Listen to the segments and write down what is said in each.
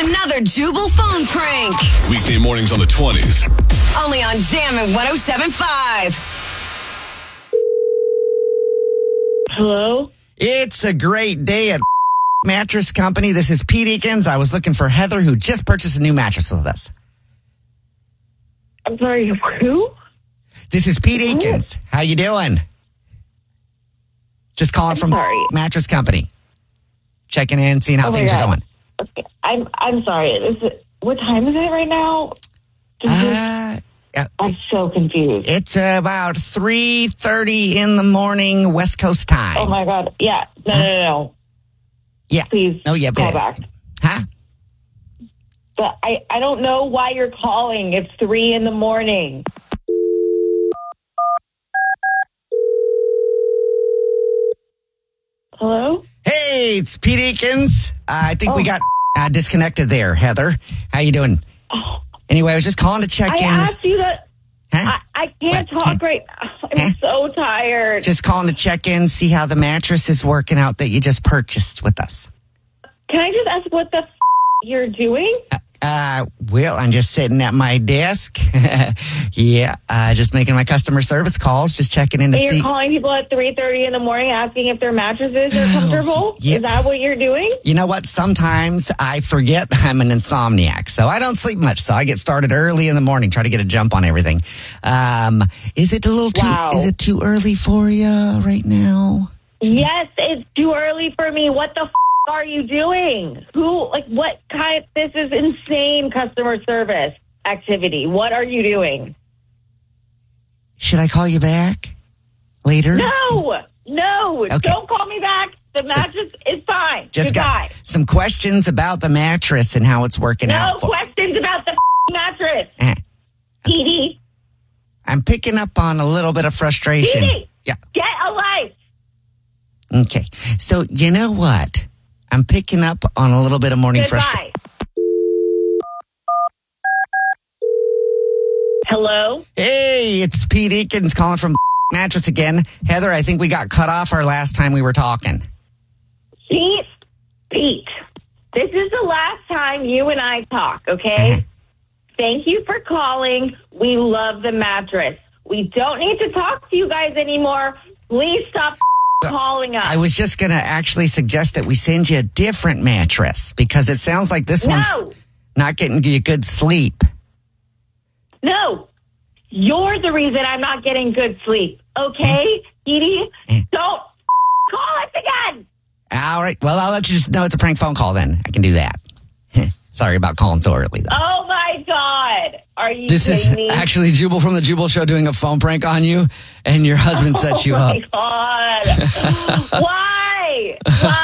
another Jubal phone prank. Weekday mornings on the 20s. Only on Jammin' 107.5. Hello? It's a great day at Mattress Company. This is Pete Eakins. I was looking for Heather, who just purchased a new mattress with us. I'm sorry, who? This is Pete Eakins. How you doing? Just calling from Mattress Company. Checking in, seeing how things are going. Okay. I'm sorry. What time is it right now? I'm so confused. It's about 3:30 in the morning, West Coast time. Oh my God. Yeah. No. Yeah. Please call back. Huh? But I don't know why you're calling. It's 3 in the morning. Hello? Hey, it's Pete Eakins. I think we got disconnected there, Heather. How you doing? Anyway, I was just calling to check in. I asked you that. Huh? I can't talk right now. I'm so tired. Just calling to check in, see how the mattress is working out that you just purchased with us. Can I just ask what the you're doing? Well, I'm just sitting at my desk. Just making my customer service calls, just checking in to see. You're calling people at 3:30 in the morning asking if their mattresses are comfortable? Yeah. Is that what you're doing? You know what? Sometimes I forget I'm an insomniac, so I don't sleep much. So I get started early in the morning, try to get a jump on everything. Is it a little too? Wow. Is it too early for you right now? Yes, it's too early for me. What the are you doing? What kind? This is insane customer service activity. What are you doing? Should I call you back later? No. Okay. Don't call me back. The mattress is fine. Just Goodbye. got some questions about the mattress and how it's working out. No questions about the mattress. Edie. I'm picking up on a little bit of frustration. Edie, yeah. Get a life. Okay. So, you know what? I'm picking up on a little bit of morning frustration. Hello? Hey, it's Pete Eakins calling from Mattress again. Heather, I think we got cut off our last time we were talking. Pete, this is the last time you and I talk, okay? Thank you for calling. We love the mattress. We don't need to talk to you guys anymore. Please stop calling us. I was just going to actually suggest that we send you a different mattress because it sounds like this one's not getting you good sleep. No, you're the reason I'm not getting good sleep. Okay, Edie? Don't call us again. All right. Well, I'll let you just know it's a prank phone call then. I can do that. Sorry about calling so early, though. Oh, my God. Are you This is kidding me? actually Jubal from the Jubal Show doing a phone prank on you, and your husband set you up. Oh, my God. Why?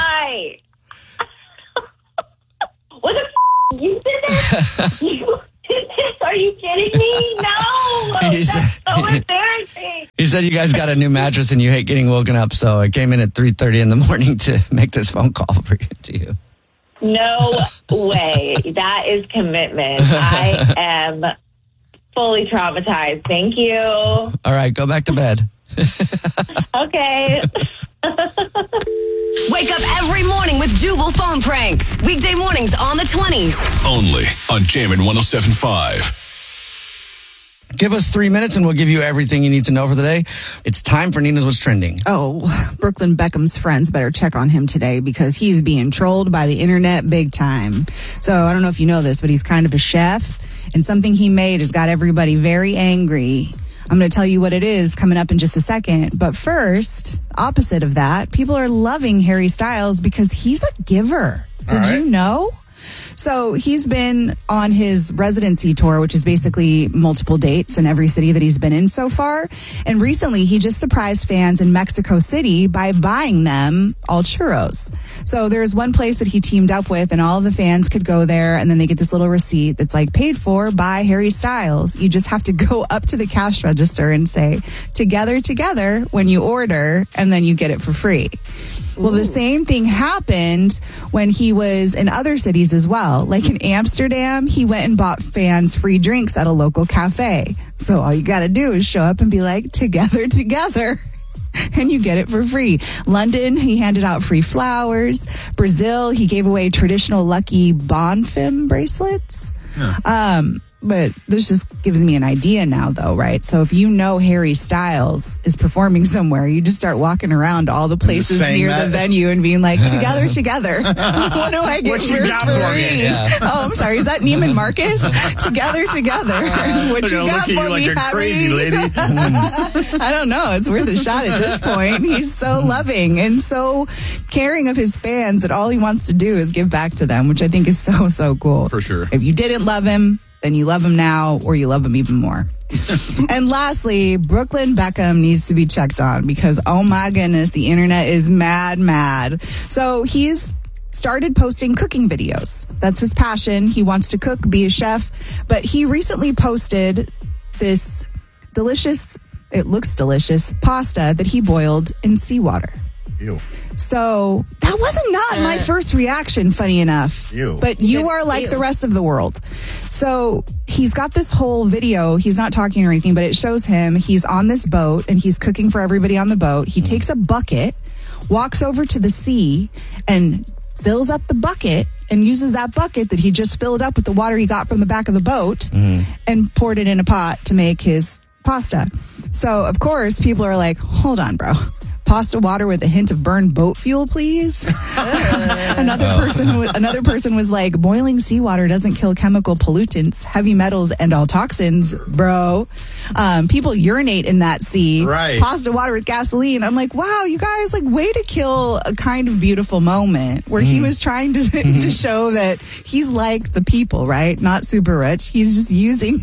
What the you did this? You did this? Are you kidding me? No. That's so embarrassing. He said you guys got a new mattress and you hate getting woken up, so I came in at 3:30 in the morning to make this phone call to you. No way. That is commitment. I am fully traumatized. Thank you. All right, go back to bed. Okay. Wake up every morning with Jubal phone pranks. Weekday mornings on the 20s. Only on Jammin' 107.5. Give us 3 minutes and we'll give you everything you need to know for the day. It's time for Nina's What's Trending. Oh, Brooklyn Beckham's friends better check on him today because he's being trolled by the internet big time. So I don't know if you know this, but he's kind of a chef, and something he made has got everybody very angry. I'm going to tell you what it is coming up in just a second. But first, opposite of that, people are loving Harry Styles because he's a giver. Did you know? So he's been on his residency tour, which is basically multiple dates in every city that he's been in so far. And recently he just surprised fans in Mexico City by buying them all churros. So there's one place that he teamed up with and all of the fans could go there and then they get this little receipt that's like paid for by Harry Styles. You just have to go up to the cash register and say together when you order, and then you get it for free. Well, the same thing happened when he was in other cities as well. Like in Amsterdam, he went and bought fans free drinks at a local cafe. So all you got to do is show up and be like, together. and you get it for free. London, he handed out free flowers. Brazil, he gave away traditional Lucky Bonfim bracelets. Yeah. But this just gives me an idea now, though, right? So if you know Harry Styles is performing somewhere, you just start walking around all the places near the venue and being like, together, together. What do I get what you got for me? Yeah. Oh, I'm sorry. Is that Neiman Marcus? Together, together. What you got for like me, a Harry? crazy lady. I don't know. It's worth a shot at this point. He's so loving and so caring of his fans that all he wants to do is give back to them, which I think is so, so cool. For sure. If you didn't love him, then you love him now, or you love him even more. And lastly, Brooklyn Beckham needs to be checked on because, oh my goodness, the internet is mad. So he's started posting cooking videos. That's his passion. He wants to cook, be a chef. But he recently posted this delicious, it looks delicious, pasta that he boiled in seawater. Ew. So that wasn't not my first reaction, funny enough. Ew. But you are like the rest of the world. So he's got this whole video. He's not talking or anything, but it shows him. He's on this boat and he's cooking for everybody on the boat. He takes a bucket, walks over to the sea and fills up the bucket and uses that bucket that he just filled up with the water he got from the back of the boat and poured it in a pot to make his pasta. So, of course, people are like, hold on, bro. Pasta water with a hint of burned boat fuel, please. Another person was like, boiling seawater doesn't kill chemical pollutants, heavy metals, and all toxins, bro. People urinate in that sea. Right. Pasta water with gasoline. I'm like, wow, you guys, like, way to kill a kind of beautiful moment where he was trying to show that he's like the people, right? Not super rich. He's just using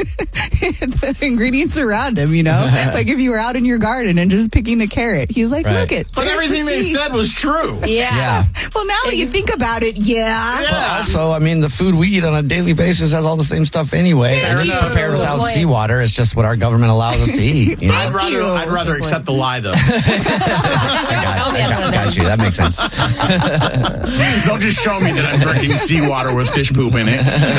the ingredients around him, you know? Like if you were out in your garden and just picking a carrot. He's like, look it. But everything they said was true. Yeah. Well, now that you think about it, Well, also, I mean, the food we eat on a daily basis has all the same stuff anyway. And it's prepared without seawater. It's just what our government allows us to eat. You know? I'd rather accept the lie, though. I got you. That makes sense. Don't just show me that I'm drinking seawater with fish poop in it.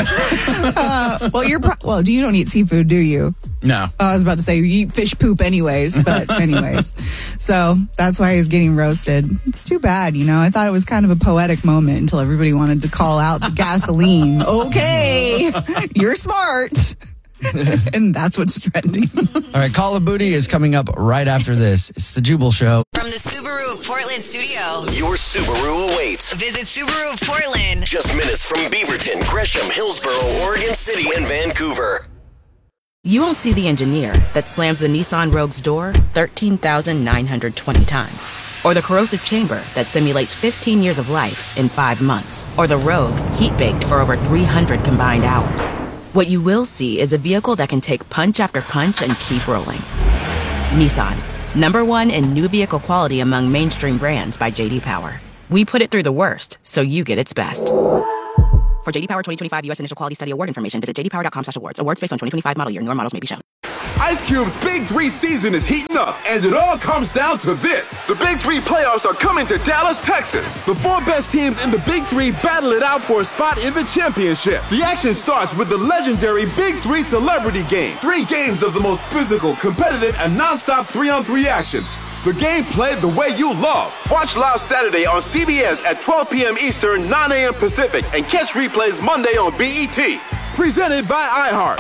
You don't eat seafood, do you? No. I was about to say you eat fish poop anyways, but anyways. So that's why he's getting roasted. It's too bad, you know. I thought it was kind of a poetic moment until everybody wanted to call out the gasoline. Okay, you're smart. And that's what's trending. All right, Call of Booty is coming up right after this. It's the Jubal Show. From the Subaru of Portland studio, Your Subaru awaits. visit Subaru of Portland. Just minutes from Beaverton, Gresham, Hillsborough, Oregon City, and Vancouver. You won't see the engineer that slams the Nissan Rogue's door 13,920 times. Or the corrosive chamber that simulates 15 years of life in 5 months. Or the Rogue heat-baked for over 300 combined hours. What you will see is a vehicle that can take punch after punch and keep rolling. Nissan, #1 in new vehicle quality among mainstream brands by J.D. Power. We put it through the worst, so you get its best. For J.D. Power 2025 U.S. Initial Quality Study Award information, visit jdpower.com/awards. Awards based on 2025 model year. Newer models may be shown. Ice Cube's Big 3 season is heating up, and it all comes down to this. The Big 3 playoffs are coming to Dallas, Texas. The 4 best teams in the Big 3 battle it out for a spot in the championship. The action starts with the legendary Big 3 Celebrity Game. 3 games of the most physical, competitive, and non-stop 3-on-3 action. The game played the way you love. Watch live Saturday on CBS at 12 p.m. Eastern, 9 a.m. Pacific, and catch replays Monday on BET. Presented by iHeart.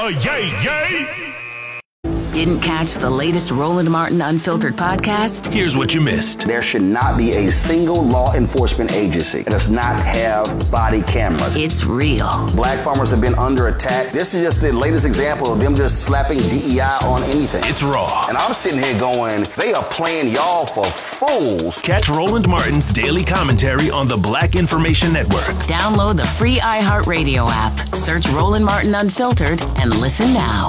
Didn't catch the latest Roland Martin Unfiltered podcast? Here's what you missed. There should not be a single law enforcement agency that does not have body cameras. It's real. Black farmers have been under attack. This is just the latest example of them just slapping DEI on anything. It's raw. And I'm sitting here going, they are playing y'all for fools. Catch Roland Martin's daily commentary on the Black Information Network. Download the free iHeartRadio app. Search Roland Martin Unfiltered and listen now.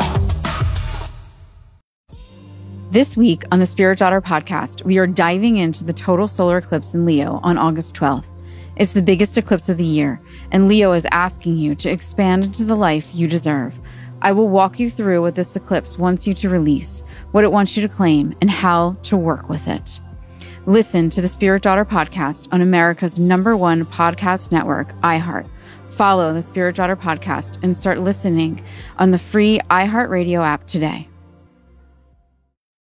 This week on the Spirit Daughter podcast, we are diving into the total solar eclipse in Leo on August 12th. It's the biggest eclipse of the year, and Leo is asking you to expand into the life you deserve. I will walk you through what this eclipse wants you to release, what it wants you to claim, and how to work with it. Listen to the Spirit Daughter podcast on America's #1 podcast network, iHeart. Follow the Spirit Daughter podcast and start listening on the free iHeartRadio app today.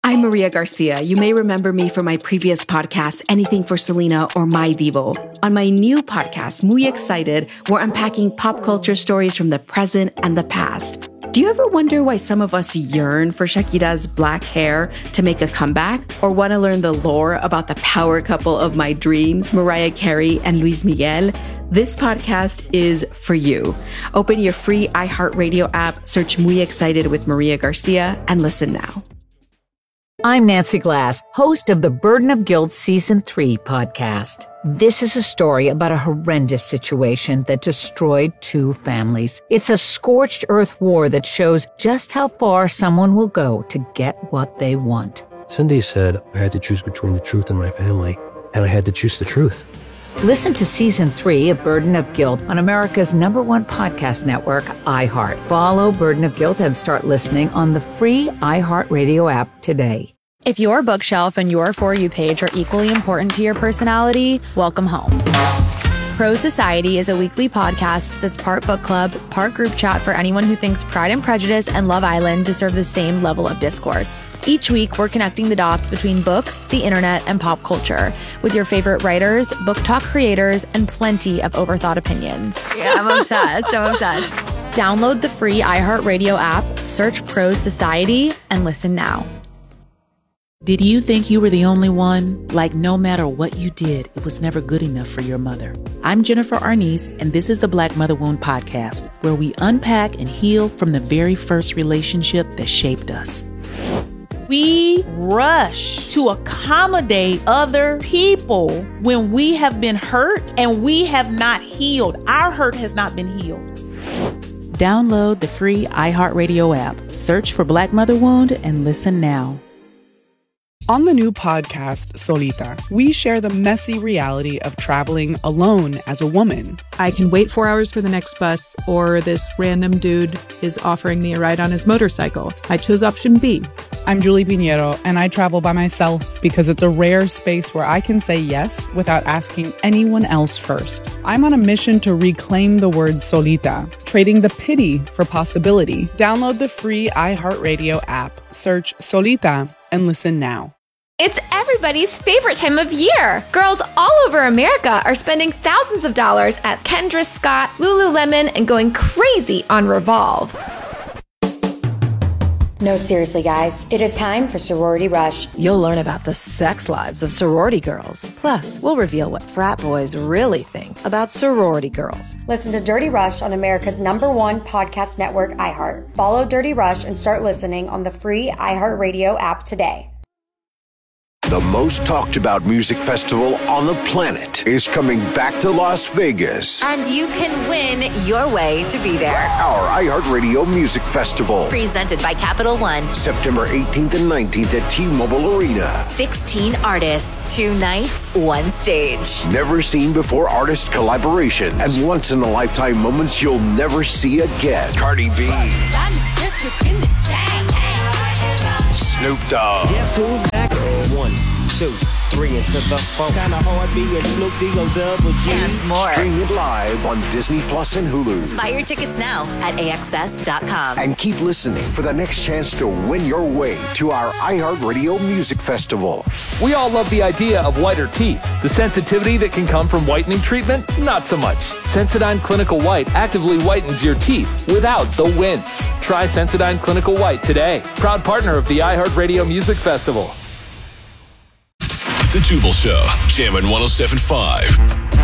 I'm Maria Garcia. You may remember me from my previous podcast, Anything for Selena or My Divo. On my new podcast, Muy Excited, we're unpacking pop culture stories from the present and the past. Do you ever wonder why some of us yearn for Shakira's black hair to make a comeback? Or want to learn the lore about the power couple of my dreams, Mariah Carey and Luis Miguel? This podcast is for you. Open your free iHeartRadio app, search Muy Excited with Maria Garcia, and listen now. I'm Nancy Glass, host of the Burden of Guilt Season 3 podcast. This is a story about a horrendous situation that destroyed 2 families. It's a scorched earth war that shows just how far someone will go to get what they want. Cindy said I had to choose between the truth and my family, and I had to choose the truth. Listen to Season 3 of Burden of Guilt on America's #1 podcast network, iHeart. Follow Burden of Guilt and start listening on the free iHeartRadio app today. If your bookshelf and your For You page are equally important to your personality, welcome home. Pro Society is a weekly podcast that's part book club, part group chat for anyone who thinks Pride and Prejudice and Love Island deserve the same level of discourse. Each week, we're connecting the dots between books, the internet, and pop culture with your favorite writers, book talk creators, and plenty of overthought opinions. Yeah, I'm obsessed. Download the free iHeartRadio app, search Pro Society, and listen now. Did you think you were the only one? Like no matter what you did, it was never good enough for your mother. I'm Jennifer Arnice, and this is the Black Mother Wound Podcast, where we unpack and heal from the very first relationship that shaped us. We rush to accommodate other people when we have been hurt and we have not healed. Our hurt has not been healed. Download the free iHeartRadio app, search for Black Mother Wound, and listen now. On the new podcast, Solita, we share the messy reality of traveling alone as a woman. I can wait 4 hours for the next bus, or this random dude is offering me a ride on his motorcycle. I chose option B. I'm Julie Pinheiro, and I travel by myself because it's a rare space where I can say yes without asking anyone else first. I'm on a mission to reclaim the word solita, trading the pity for possibility. Download the free iHeartRadio app, search Solita, and listen now. It's everybody's favorite time of year. Girls all over America are spending thousands of dollars at Kendra Scott, Lululemon, and going crazy on Revolve. No, seriously, guys. It is time for Sorority Rush. You'll learn about the sex lives of sorority girls. Plus, we'll reveal what frat boys really think about sorority girls. Listen to Dirty Rush on America's #1 podcast network, iHeart. Follow Dirty Rush and start listening on the free iHeartRadio app today. The most talked about music festival on the planet is coming back to Las Vegas. And you can win your way to be there. Our iHeartRadio Music Festival. Presented by Capital One. September 18th and 19th at T-Mobile Arena. 16 artists, 2 nights, 1 stage. Never seen before artist collaborations and once in a lifetime moments you'll never see again. Cardi B. Snoop Dogg. Guess who's back? 1, 2, 3 into the 4. Kinda hard being Snoop D-O double G. And more. Stream it live on Disney Plus and Hulu. Buy your tickets now at AXS.com. And keep listening for the next chance to win your way to our iHeartRadio Music Festival. We all love the idea of whiter teeth. The sensitivity that can come from whitening treatment? Not so much. Sensodyne Clinical White actively whitens your teeth without the wince. Try Sensodyne Clinical White today. Proud partner of the iHeartRadio Music Festival. The Jubal Show, Jammin' 107.5.